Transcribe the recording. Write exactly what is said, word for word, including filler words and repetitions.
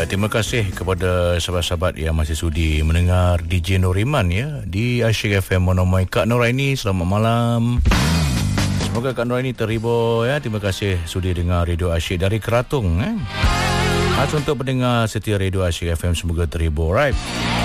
terima kasih kepada sahabat-sahabat yang masih sudi mendengar D J Noriman ya di Asyik F M Monomai. Kak Noraini, selamat malam. Semoga Kak Noraini terhibur ya. Terima kasih sudi dengar Radio Asyik dari Keratung eh. Khas untuk pendengar setia Radio Asyik F M, semoga terhibur, right?